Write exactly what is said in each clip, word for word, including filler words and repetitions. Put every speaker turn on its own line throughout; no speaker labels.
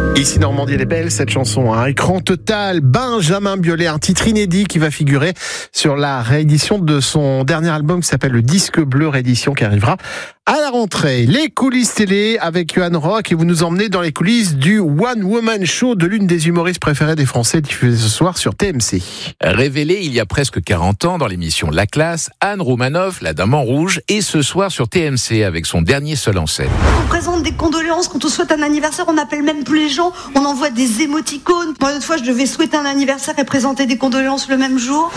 Ici Normandie, elle est belle cette chanson, hein. Écran total, Benjamin Biolay, un titre inédit qui va figurer sur la réédition de son dernier album qui s'appelle le Disque Bleu, réédition qui arrivera à la rentrée. Les coulisses télé avec Johan Rock, et vous nous emmenez dans les coulisses du One Woman Show de l'une des humoristes préférées des Français, diffusée ce soir sur T M C.
Révélée il y a presque quarante ans dans l'émission La Classe, Anne Romanoff, la dame en rouge, et ce soir sur T M C avec son dernier seul en scène.
On présente des condoléances quand on souhaite un anniversaire, on n'appelle même plus les gens, on envoie des émoticônes. Moi, une fois, je devais souhaiter un anniversaire et présenter des condoléances le même jour.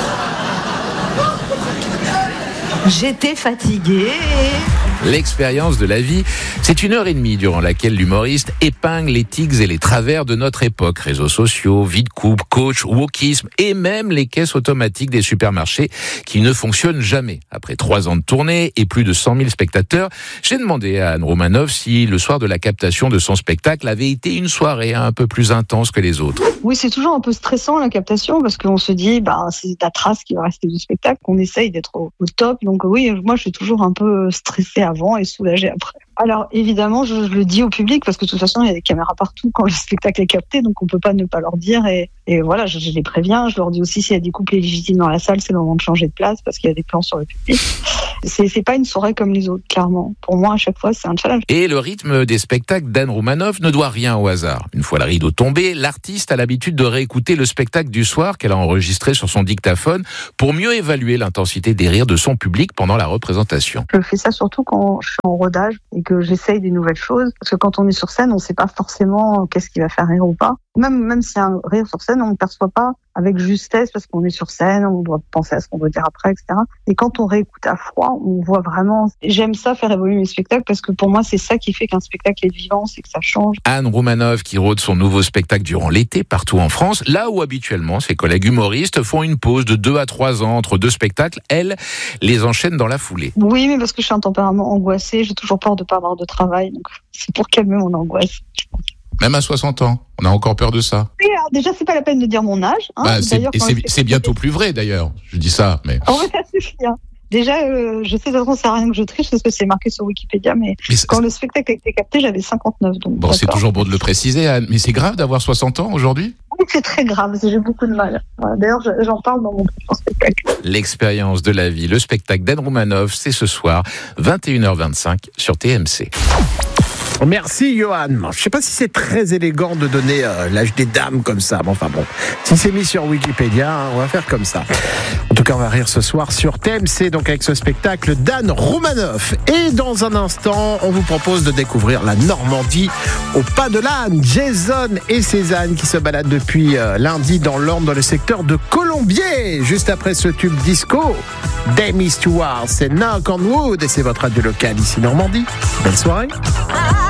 J'étais fatiguée.
L'expérience de la vie, c'est une heure et demie durant laquelle l'humoriste épingle les tics et les travers de notre époque. Réseaux sociaux, vie de couple, coach, wokisme et même les caisses automatiques des supermarchés qui ne fonctionnent jamais. Après trois ans de tournée et plus de cent mille spectateurs, j'ai demandé à Anne Romanoff si le soir de la captation de son spectacle avait été une soirée un peu plus intense que les autres.
Oui, c'est toujours un peu stressant la captation parce qu'on se dit, bah, c'est ta trace qui va rester du spectacle, qu'on essaye d'être au, au top. Donc oui, moi je suis toujours un peu stressée avant et soulagée après. Alors évidemment, je, je le dis au public parce que de toute façon, il y a des caméras partout quand le spectacle est capté, donc on peut pas ne pas leur dire. Et, et voilà, je, je les préviens. Je leur dis aussi s'il y a des couples illégitimes dans la salle, c'est le moment de changer de place parce qu'il y a des plans sur le public. C'est, c'est pas une soirée comme les autres, clairement. Pour moi, à chaque fois, c'est un challenge.
Et le rythme des spectacles d'Anne Romanoff ne doit rien au hasard. Une fois le rideau tombé, l'artiste a l'habitude de réécouter le spectacle du soir qu'elle a enregistré sur son dictaphone pour mieux évaluer l'intensité des rires de son public pendant la représentation.
Je fais ça surtout quand je suis en rodage et que j'essaye des nouvelles choses. Parce que quand on est sur scène, on sait pas forcément qu'est-ce qui va faire rire ou pas. Même, même s'il y a un rire sur scène, on ne perçoit pas avec justesse parce qu'on est sur scène, on doit penser à ce qu'on doit dire après, et cetera. Et quand on réécoute à froid, on voit vraiment... J'aime ça, faire évoluer mes spectacles, parce que pour moi, c'est ça qui fait qu'un spectacle est vivant, c'est que ça change.
Anne Romanoff qui rôde son nouveau spectacle durant l'été partout en France, là où habituellement ses collègues humoristes font une pause de deux à trois ans entre deux spectacles, elle les enchaîne dans la foulée.
Oui, mais parce que je suis un tempérament angoissé, j'ai toujours peur de ne pas avoir de travail, donc c'est pour calmer mon angoisse, je pense.
Même à soixante ans, on a encore peur de ça.
Oui, alors déjà, c'est pas la peine de dire mon âge. Hein.
Bah, c'est, et c'est, c'est bientôt plus vrai d'ailleurs. Je dis ça, mais.
Oh, ça suffit. Hein. Déjà, euh, je sais de toute façon, ça sert à rien que je triche parce que c'est marqué sur Wikipédia, mais, mais quand le spectacle a été capté, j'avais cinquante-neuf. Donc
bon, c'est toujours bon de le préciser, Anne. Mais c'est grave d'avoir soixante ans aujourd'hui ?
Oui, c'est très grave. J'ai beaucoup de mal. Voilà. D'ailleurs, j'en parle dans mon prochain spectacle.
L'expérience de la vie, le spectacle d'Anne Romanoff, c'est ce soir, vingt et une heures vingt-cinq sur T M C.
Merci Johan. Je ne sais pas si c'est très élégant de donner euh, l'âge des dames comme ça. Bon, enfin bon, si c'est mis sur Wikipédia, hein, on va faire comme ça. En tout cas, on va rire ce soir sur T M C, donc avec ce spectacle d'Anne Romanoff. Et dans un instant, on vous propose de découvrir la Normandie au pas de l'âne. Jason et Cézanne qui se baladent depuis euh, lundi dans l'Orne, dans le secteur de Colombier. Juste après ce tube disco, Demi Stewart, c'est Knock on Wood et c'est votre radio locale ici Normandie. Belle soirée.